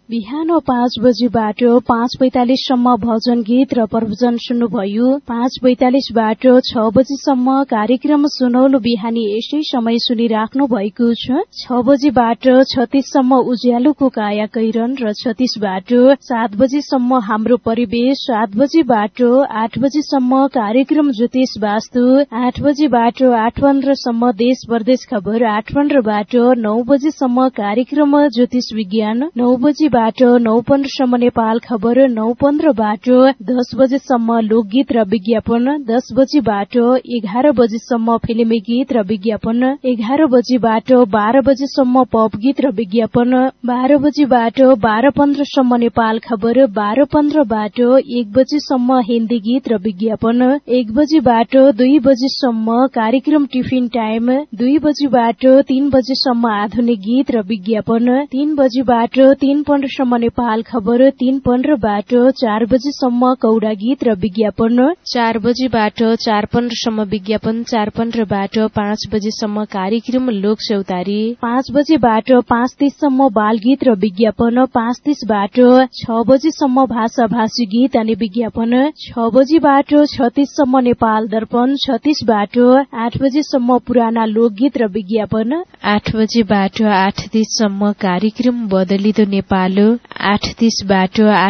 बिहान 5 बजेबाट 5:45 सम्म भजन गीत र प्रवचन सुन्नुभयो। 5:45बाट 6 बजेसम्म कार्यक्रम सुनौलो बिहानी यसै समय सुनिराख्नु भएको छ। 6 बजेबाट 36 सम्म उज्यालोको काया कैरन र 36बाट 7 बजेसम्म हाम्रो परिवेश। 7 बजेबाट 8 बजेसम्म कार्यक्रम ज्योतिष वास्तु। 8 बजेबाट 8:15 सम्म देश प्रदेश खबर। 8:15बाट 9 बजेसम्म कार्यक्रम ज्योतिष विज्ञान। 9 बजेबाट 9:15 सम्म नेपाल खबर। 9:15बाट 10 बजेसम्म लोकगीत र विज्ञापन। 10 बजेबाट 11 बजेसम्म फिल्मी गीत र विज्ञापन। 11 बजेबाट 12 बजेसम्म पप गीत र विज्ञापन। 12 बजेबाट 12:15 सम्म नेपाल खबर। 12:15बाट 1 बजेसम्म हिन्दी गीत र विज्ञापन। 1 बजेबाट 2 बजेसम्म कार्यक्रम टिफिन टाइम। 2 बजेबाट 3 बजेसम्म आधुनिक गीत र विज्ञापन। 3 बजेबाट 3:15 सम्म नेपाल खबर। 3:15बाट 4 बजेसम्म कौडा गीत र विज्ञापन। 4 बजेबाट 4:15 सम्म विज्ञापन। 4:15बाट 5 बजेसम्म कार्यक्रम लोक चौतारी। 5 बजेबाट 5:30 सम्म बाल गीत र विज्ञापन। 5:30बाट 6 बजेसम्म भाषा भाषी गीत अनि विज्ञापन। 6 बजेबाट 36 सम्म नेपाल दर्पण। 36बाट 8 बजेसम्म पुराना लोकगीत र विज्ञापन। 8 बजेबाट 8:30 सम्म कार्यक्रम बदलिदो नेपाल। 8:30बाट